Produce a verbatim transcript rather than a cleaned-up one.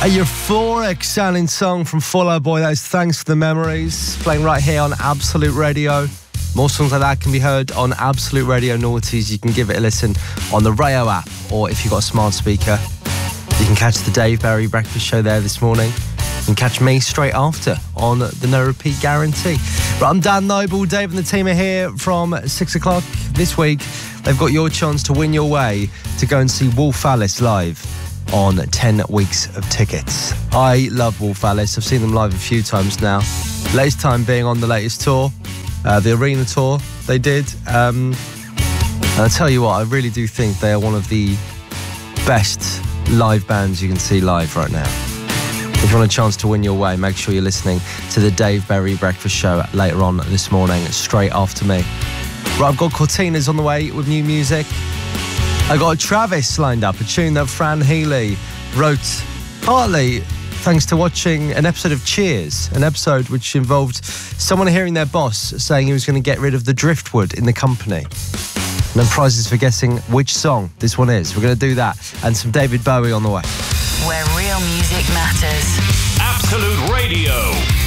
A euphoric sounding song from Fall Out Boy. That is Thanks for the Memories, playing right here on Absolute Radio. More songs like that can be heard on Absolute Radio Noughties. You can give it a listen on the Rayo app, or if you've got a smart speaker, you can catch the Dave Berry Breakfast Show there this morning. You can catch me straight after on the No Repeat Guarantee. Right, I'm Dan Noble. Dave and the team are here from six o'clock this week. They've got your chance to win your way to go and see Wolf Alice live on ten weeks of tickets. I love Wolf Alice. I've seen them live a few times now. Latest time being on the latest tour, uh, the arena tour they did. Um, and I'll tell you what, I really do think they are one of the best live bands you can see live right now. If you want a chance to win your way, make sure you're listening to the Dave Berry Breakfast Show later on this morning, straight after me. Right, I've got Cortinas on the way with new music. I got a Travis lined up, a tune that Fran Healy wrote partly thanks to watching an episode of Cheers, an episode which involved someone hearing their boss saying he was going to get rid of the driftwood in the company. And then prizes for guessing which song this one is. We're going to do that and some David Bowie on the way. Where real music matters. Absolute Radio.